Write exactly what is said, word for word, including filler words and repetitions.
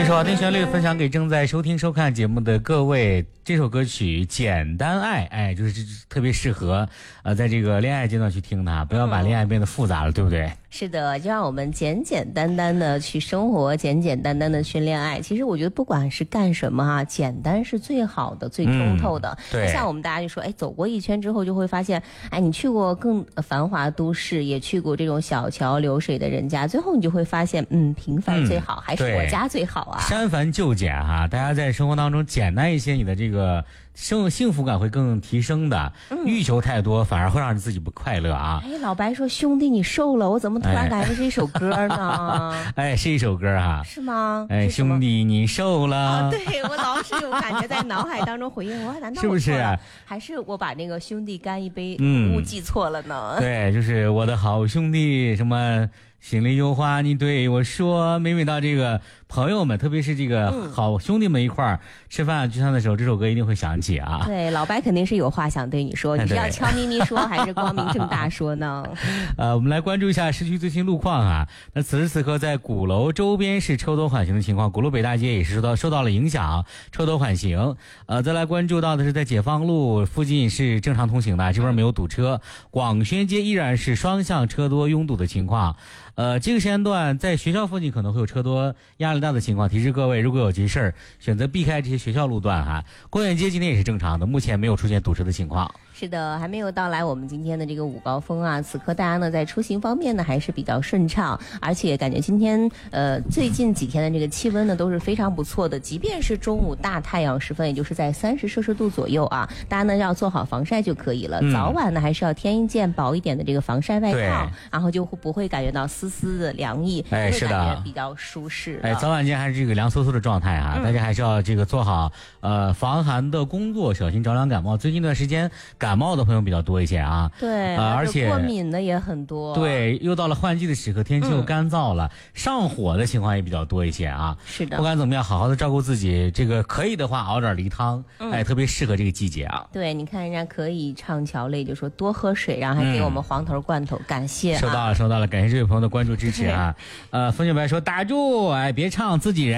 首好听旋律分享给正在收听收看节目的各位。这首歌曲《简单爱》，哎，就是特别适合呃在这个恋爱阶段去听它，不要把恋爱变得复杂了，嗯、对不对？ 是的，就让我们简简单单的去生活，简简单单的去恋爱。其实我觉得不管是干什么哈，简单是最好的、最通透的。嗯、对，像我们大家就说，哎，走过一圈之后就会发现，哎，你去过更繁华都市，也去过这种小桥流水的人家，最后你就会发现，嗯，平凡最好，嗯、还是我家最好啊。 删繁就简哈，大家在生活当中简单一些，你的这个生幸福感会更提升的。嗯、欲求太多反而会让你自己不快乐啊。 哎，老白说兄弟你瘦了，我怎么突然感觉是一首歌呢？ 哎，是一首歌哈。 是吗？ 哎，兄弟你瘦了。 啊、对，我老是有感觉在脑海当中回应，我难道我是不是？ 还是我把那个兄弟干一杯误记错了呢？ 嗯、对，就是我的好兄弟什么。心里有话你对我说，每每到这个朋友们，特别是这个好兄弟们一块儿、嗯、吃饭聚餐的时候，这首歌一定会响起啊。 对，老白肯定是有话想对你说，你是要悄咪咪说还是光明正大说呢？ 呃，我们来关注一下市区最新路况啊。那此时此刻在鼓楼周边是车多缓行的情况，鼓楼北大街也是受到受到了影响，车多缓行。呃，再来关注到的是在解放路附近是正常通行的，这边没有堵车。广宣街依然是双向车多拥堵的情况。呃，这个时间段在学校附近可能会有车多压力大的情况，提示各位如果有急事儿，选择避开这些学校路段哈。公园街今天也是正常的，目前没有出现堵车的情况。 是的，还没有到来我们今天的这个午高峰啊。此刻大家呢在出行方面呢还是比较顺畅，而且感觉今天呃最近几天的这个气温呢都是非常不错的，即便是中午大太阳时分，也就是在三十摄氏度左右啊，大家呢要做好防晒就可以了。嗯、早晚呢还是要添一件薄一点的这个防晒外套，然后就不会感觉到丝丝的凉意， 哎，是的， 比较舒适。 哎，早晚间还是这个凉飕飕的状态啊，嗯、大家还是要这个做好呃防寒的工作，小心着凉感冒。最近一段时间感冒的朋友比较多一些啊， 对，呃、而且过敏的也很多。 对，又到了换季的时刻，天气又干燥了，嗯、上火的情况也比较多一些啊。 是的， 不管怎么样，好好的照顾自己，这个可以的话熬点梨汤，嗯、哎，特别适合这个季节啊。 对，你看人家可以唱桥泪，就说多喝水，然后还给我们黄头罐头，嗯、感谢、啊。 收到了，收到了，感谢这位朋友的关注支持啊。呃，风雪白说打住，哎，别唱自己人。